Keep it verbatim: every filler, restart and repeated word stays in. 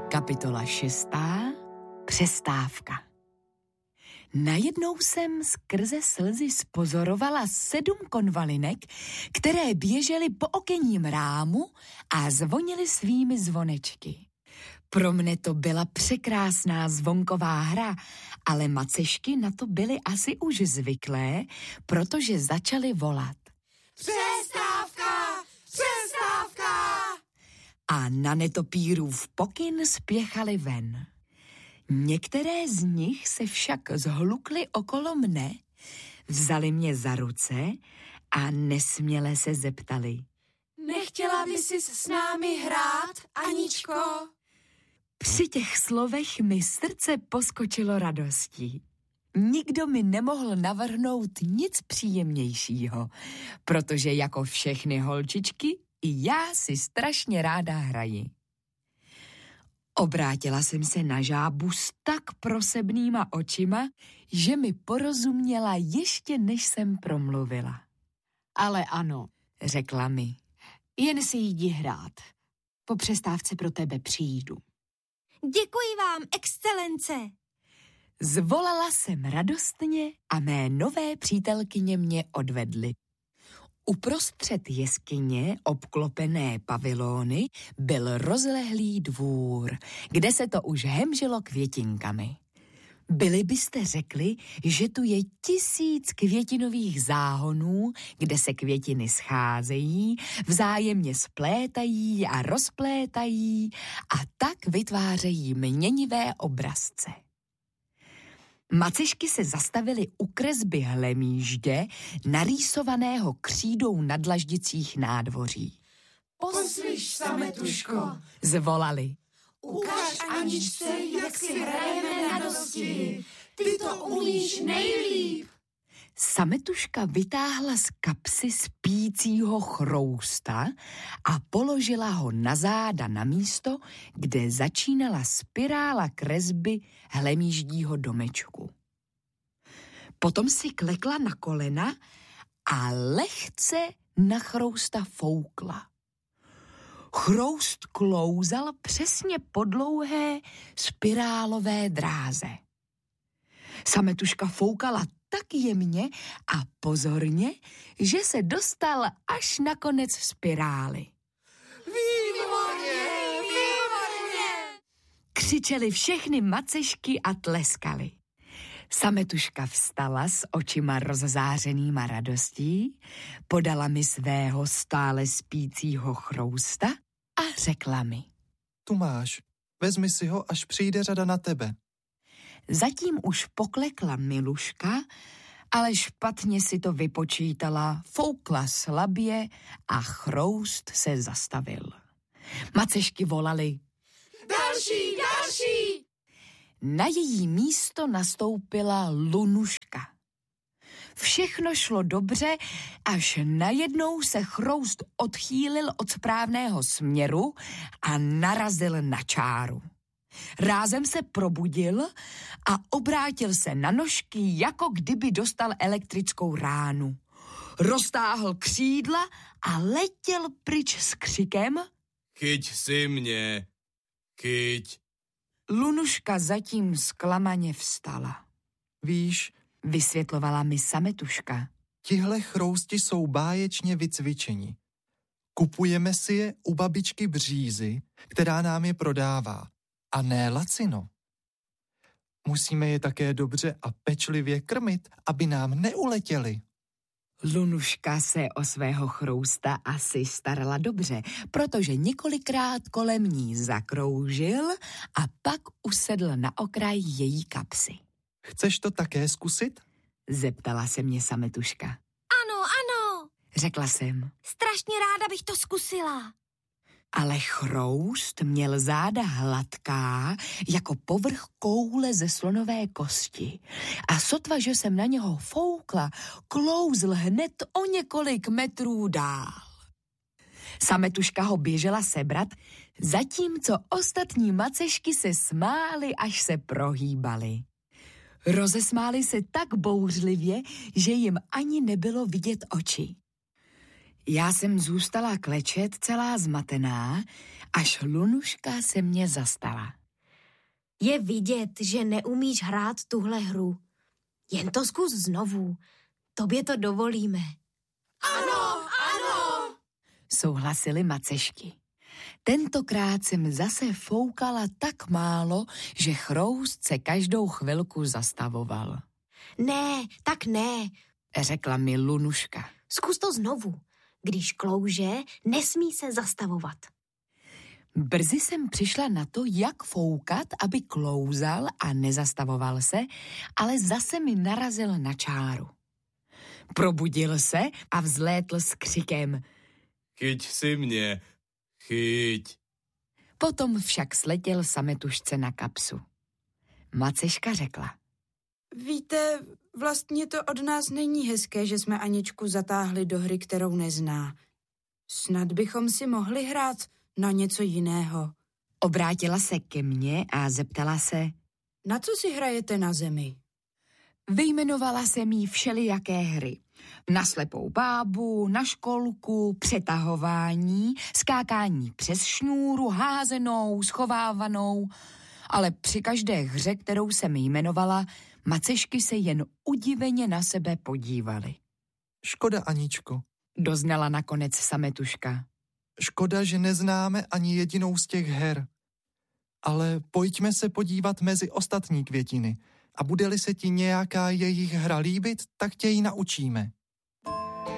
Kapitola šestá. Přestávka. Najednou jsem skrze slzy spozorovala sedm konvalinek, které běžely po okenním rámu a zvonily svými zvonečky. Pro mne to byla překrásná zvonková hra, ale macešky na to byly asi už zvyklé, protože začaly volat. Přestávka! Přestávka! A na netopírův pokyn spěchali ven. Některé z nich se však zhlukly okolo mne, vzali mě za ruce a nesměle se zeptali. Nechtěla by si s námi hrát, Aničko? Při těch slovech mi srdce poskočilo radostí. Nikdo mi nemohl navrhnout nic příjemnějšího, protože jako všechny holčičky i já si strašně ráda hraji. Obrátila jsem se na žábu s tak prosebnýma očima, že mi porozuměla ještě než jsem promluvila. Ale ano, Řekla mi. jen si jdi hrát. Po přestávce pro tebe přijdu. Děkuji vám, excelence. Zvolala jsem radostně a mé nové přítelkyně mě odvedly. Uprostřed jeskyně, obklopené pavilóny, byl rozlehlý dvůr, kde se to už hemžilo květinkami. Byli byste řekli, že tu je tisíc květinových záhonů, kde se květiny scházejí, vzájemně splétají a rozplétají a tak vytvářejí měnivé obrazce. Macešky se zastavily u kresby hlemýždě, narýsovaného křídou na dlaždicích nádvoří. Poslyš, Sametuško, Zvolali. ukaž Aničce, jak si hrajeme na dosti. Ty to umíš nejlíp. Sametuška vytáhla z kapsy spícího chrousta a položila ho na záda na místo, kde začínala spirála kresby hlemýždího domečku. Potom si klekla na kolena a lehce na chrousta foukla. Chroust klouzal přesně po dlouhé spirálové dráze. Sametuška foukala tak jemně a pozorně, že se dostal až na konec spirály. Výborně, výborně! Křičely všechny macešky a tleskali. Sametuška vstala s očima rozzářenýma radostí, podala mi svého stále spícího chrousta a řekla mi. Tu máš, vezmi si ho, až přijde řada na tebe. Zatím už poklekla Miluška, ale špatně si to vypočítala, foukla slabě a chroust se zastavil. Macešky volali. Další, další! Na její místo nastoupila Lunuška. Všechno šlo dobře, až najednou se chroust odchýlil od správného směru a narazil na čáru. Rázem se probudil a obrátil se na nožky, jako kdyby dostal elektrickou ránu. Roztáhl křídla a letěl pryč s křikem. Chyť si mě, chyť. Lunuška zatím zklamaně vstala. Víš, Vysvětlovala mi Sametuška. tihle chrousti jsou báječně vycvičeni. Kupujeme si je u babičky Břízy, která nám je prodává. A ne lacino. Musíme je také dobře a pečlivě krmit, aby nám neuletěli. Lunuška se o svého chrousta asi starala dobře, protože několikrát kolem ní zakroužil a pak usedl na okraj její kapsy. Chceš to také zkusit? Zeptala se mě Sametuška. Ano, ano, Řekla jsem. strašně ráda bych to zkusila. Ale chroust měl záda hladká, jako povrch koule ze slonové kosti. A sotva, že jsem na něho foukla, klouzl hned o několik metrů dál. Sametuška ho běžela sebrat, zatímco ostatní macešky se smály, až se prohýbaly. Rozesmály se tak bouřlivě, že jim ani nebylo vidět oči. Já jsem zůstala klečet celá zmatená až Lunuška se mě zastala. Je vidět, že neumíš hrát tuhle hru. Jen to zkus znovu. Tobě to dovolíme. Ano, ano. Souhlasily macešky. Tentokrát jsem zase foukala tak málo, že Chroust se každou chvilku zastavoval. Ne, tak ne. Řekla mi Lunuška. Zkus to znovu. Když klouže, nesmí se zastavovat. Brzy jsem přišla na to, jak foukat, aby klouzal a nezastavoval se, ale zase mi narazil na čáru. Probudil se a vzlétl s křikem. Chyť si mě, chyť. Potom však sletěl sametušce na kapsu. Maceška řekla. Víte, vlastně to od nás není hezké, že jsme Aničku zatáhli do hry, kterou nezná. Snad bychom si mohli hrát na něco jiného. Obrátila se ke mně a zeptala se. Na co si hrajete na zemi? Vyjmenovala jsem jí všelijaké hry. Na slepou bábu, na školku, přetahování, skákání přes šňůru, házenou, schovávanou. Ale při každé hře, kterou jsem jmenovala, macešky se jen udiveně na sebe podívaly. Škoda, Aničko. Doznala nakonec sametuška. Škoda, že neznáme ani jedinou z těch her. Ale pojďme se podívat mezi ostatní květiny a bude-li se ti nějaká jejich hra líbit, tak tě ji naučíme.